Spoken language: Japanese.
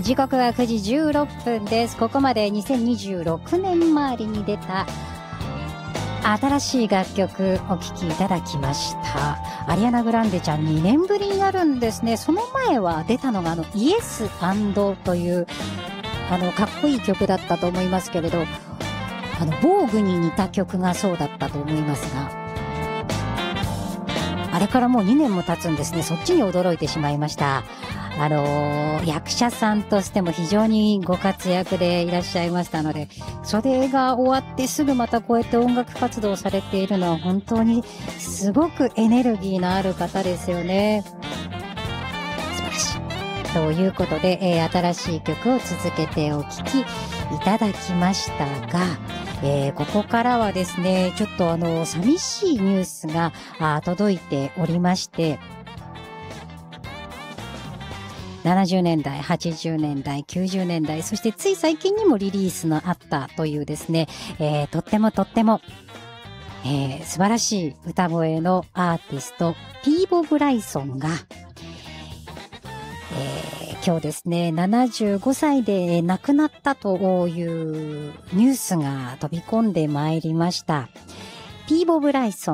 時刻は9時16分です。ここまで2026年周りに出た新しい楽曲お聴きいただきました。アリアナ・グランデちゃん2年ぶりになるんですね。その前は出たのがイエス&というかっこいい曲だったと思いますけれど、防具に似た曲がそうだったと思いますが、あれからもう2年も経つんですね。そっちに驚いてしまいました。役者さんとしても非常にご活躍でいらっしゃいましたので、それが終わってすぐまたこうやって音楽活動されているのは本当にすごくエネルギーのある方ですよね。素晴らしい。ということで、新しい曲を続けてお聴きいただきましたが、ここからはですね、ちょっと寂しいニュースが届いておりまして、70年代、80年代、90年代、そしてつい最近にもリリースのあったというですね、とっても、素晴らしい歌声のアーティスト、ピーボ・ブライソンが、今日ですね、75歳で亡くなったというニュースが飛び込んでまいりました。ピーボ・ブライソン